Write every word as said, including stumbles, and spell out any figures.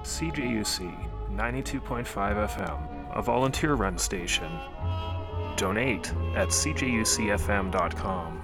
C J U C ninety-two point five F M, a volunteer-run station. Donate at c j u c f m dot com.